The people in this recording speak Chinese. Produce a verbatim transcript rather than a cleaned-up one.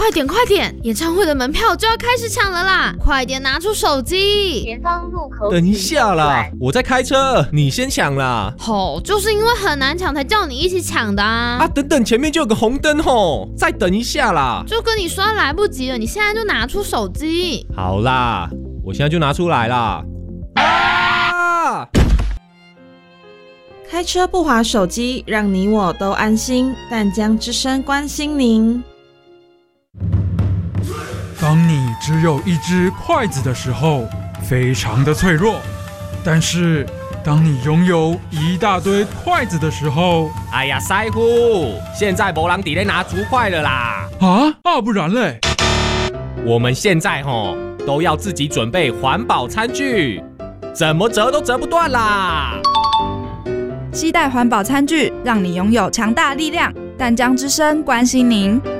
快点快点，演唱会的门票就要开始抢了啦！快点拿出手机。 前方入口。 等一下啦，我在开车，你先抢啦。 吼，就是因为很难抢才叫你一起抢的啊！ 啊，等等，前面就有个红灯吼，再等一下啦。 就跟你说来不及了，你现在就拿出手机。 好啦，我现在就拿出来啦。啊！ 开车不滑手机，让你我都安心。淡江之声关心您。 当你只有一只筷子的时候，非常的脆弱；但是当你拥有一大堆筷子的时候， 哎呀，师傅，现在没人在咧拿竹筷了啦！ 啊啊，不然嘞？ 我们现在吼都要自己准备环保餐具，怎么折都折不断啦！ 携带环保餐具，让你拥有强大力量。淡江之声关心您。